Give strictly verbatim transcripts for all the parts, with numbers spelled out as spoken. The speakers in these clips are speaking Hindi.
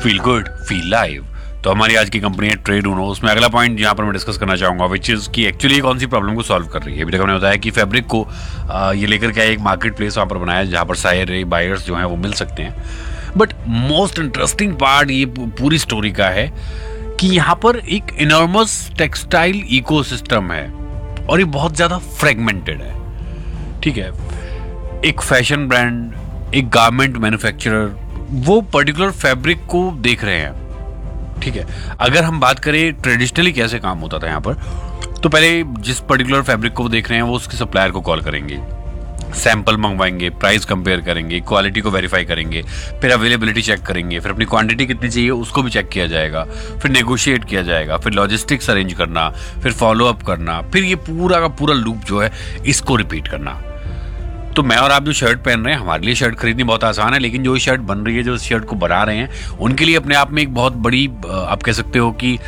Feel good feel live. तो हमारी आज की कंपनी है ट्रेड उनो। उसमें अगला पॉइंट यहाँ पर मैं डिस्कस करना चाहूँगा विच इज़ कि एक्चुअली कौन सी प्रॉब्लम को सॉल्व कर रही है। अभी तक हमने बताया कि फैब्रिक को आ, ये लेकर के एक मार्केट प्लेस वहाँ पर बनाया जहाँ पर सारे बायर्स जो हैं वो मिल सकते हैं। बट मोस्ट इंटरेस्टिंग पार्ट ये पूरी स्टोरी का है कि यहाँ पर एक इनॉर्मस टेक्सटाइल इकोसिस्टम है और ये बहुत ज़्यादा फ्रेगमेंटेड है। ठीक है, एक फैशन ब्रांड, एक गारमेंट मैन्युफैक्चरर वो पर्टिकुलर फैब्रिक को देख रहे हैं। ठीक है, अगर हम बात करें ट्रेडिशनली कैसे काम होता था यहाँ पर, तो पहले जिस पर्टिकुलर फैब्रिक को वो देख रहे हैं वो उसके सप्लायर को कॉल करेंगे, सैंपल मंगवाएंगे, प्राइस कंपेयर करेंगे, क्वालिटी को वेरीफाई करेंगे, फिर अवेलेबिलिटी चेक करेंगे, फिर अपनी क्वांटिटी कितनी चाहिए उसको भी चेक किया जाएगा, फिर नेगोशिएट किया जाएगा, फिर लॉजिस्टिक्स अरेंज करना, फिर फॉलो अप करना, फिर ये पूरा का पूरा लूप जो है इसको रिपीट करना। तो मैं और आप जो शर्ट पहन रहे हैं, हमारे लिए शर्ट खरीदनी बहुत आसान है, लेकिन जो शर्ट बन रही है, जो इस शर्ट को बना रहे हैं, उनके लिए अपने आप में एक बहुत बड़ी आप कह सकते हो कि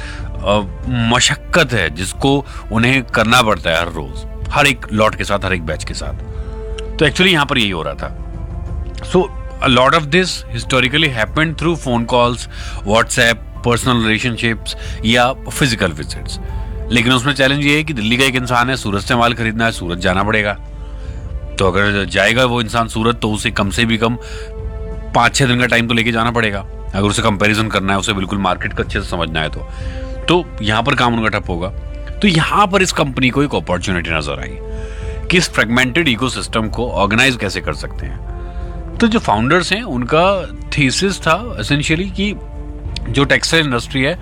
मशक्कत है जिसको उन्हें करना पड़ता है हर रोज, हर एक लॉट के साथ, हर एक बैच के साथ। तो एक्चुअली यहाँ पर यही हो रहा था। सो a lot of this historically happened through phone calls, WhatsApp, personal relationships या फिजिकल विजिट्स। लेकिन उसमें चैलेंज ये है कि दिल्ली का एक इंसान है, सूरत से माल खरीदना है, सूरत जाना पड़ेगा। तो अगर जाएगा वो इंसान सूरत तो उसे कम से भी कम पाँच छः दिन का टाइम तो लेके जाना पड़ेगा, अगर उसे कंपैरिजन करना है, उसे बिल्कुल मार्केट को अच्छे से समझना है। तो तो यहाँ पर काम उनका ठप होगा। तो यहाँ पर इस कंपनी को एक अपॉर्चुनिटी नजर आई कि इस फ्रेगमेंटेड इकोसिस्टम को ऑर्गेनाइज कैसे कर सकते हैं। तो जो फाउंडर्स हैं उनका थीसिस था एसेंशियली कि जो टेक्सटाइल इंडस्ट्री है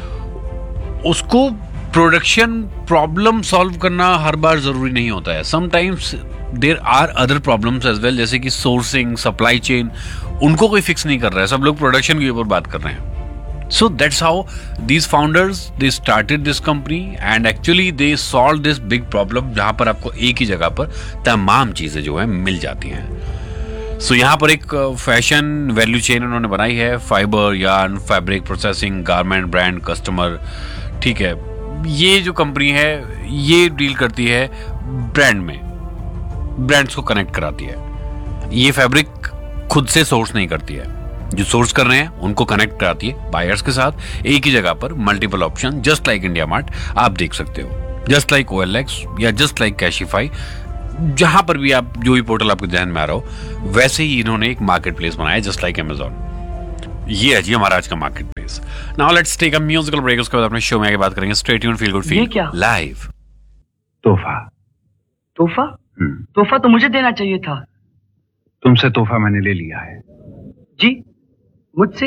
उसको प्रोडक्शन प्रॉब्लम सॉल्व करना हर बार जरूरी नहीं होता है। Sometimes there are other problems as well, जैसे कि सोर्सिंग, सप्लाई चेन, उनको कोई फिक्स नहीं कर रहा है, सब लोग प्रोडक्शन के ऊपर बात कर रहे हैं। So that's how these founders they started this company and actually they solve this big problem, जहां पर आपको एक ही जगह पर तमाम चीजें जो है मिल जाती हैं। सो so, यहाँ पर एक फैशन वैल्यू चेन उन्होंने बनाई है, fibre, yarn, fabric, processing, garment, brand, customer. ठीक है, ये जो कंपनी है ये डील करती है ब्रांड में, ब्रांड्स को कनेक्ट कराती है। ये फैब्रिक खुद से सोर्स नहीं करती है, जो सोर्स कर रहे हैं उनको कनेक्ट कराती है बायर्स के साथ, एक ही जगह पर multiple option, just like India mart आप देख सकते हो, just like O L x या जस्ट लाइक कैशिफाई, जहां पर भी आप जो भी पोर्टल आपके ध्यान में आ रहा हो, वैसे ही इन्होंने एक मार्केट प्लेस बनाया जस्ट लाइक अमेजॉन। ये है जी हमारा आज का market place. Now let's take a musical break, उसके बाद अपने शो में आगे बात करेंगे। Stay tuned, feel good feel live. तोहफा। तोहफा? तोहफा तो मुझे देना चाहिए था। तुमसे तोहफा मैंने ले लिया है। जी? मुझसे?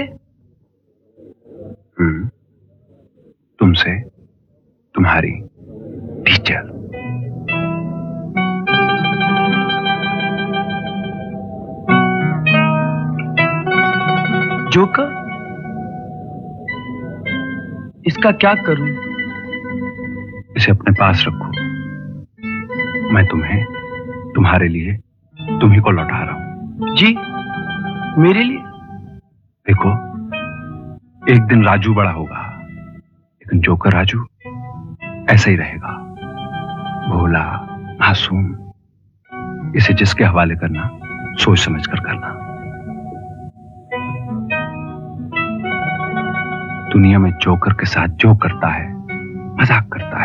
हम्म तुमसे तुम्हारी टीचर। जोकर? इसका क्या करूं? इसे अपने पास रखो, मैं तुम्हें तुम्हारे लिए तुम्ही को लौटा रहा हूं। जी? मेरे लिए? देखो, एक दिन राजू बड़ा होगा, लेकिन जोकर राजू ऐसा ही रहेगा, भोला, मासूम। इसे जिसके हवाले करना सोच समझ कर करना। दुनिया में जोकर के साथ जो करता है मजाक करता है।